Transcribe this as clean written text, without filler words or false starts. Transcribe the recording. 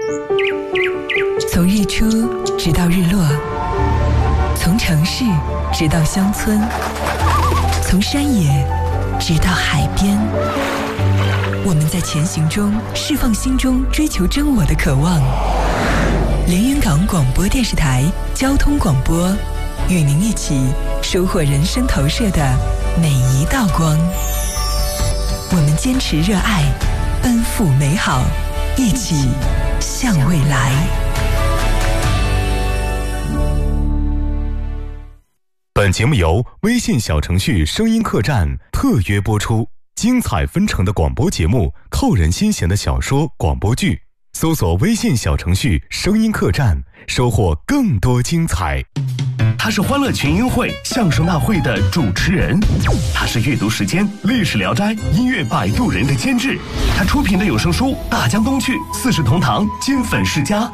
从日出直到日落，从城市直到乡村，从山野直到海边，我们在前行中释放心中追求真我的渴望。连云港广播电视台交通广播，与您一起收获人生投射的每一道光。我们坚持热爱，奔赴美好，一起向未来。 本节目由微信小程序声音客栈特约播出，精彩纷呈的广播节目，扣人心弦的小说广播剧，搜索微信小程序声音客栈，收获更多精彩。 他是欢乐群英会相声大会的主持人，他是阅读时间历史聊斋音乐摆渡人的监制，他出品的有声书《大江东去》《四世同堂》《金粉世家》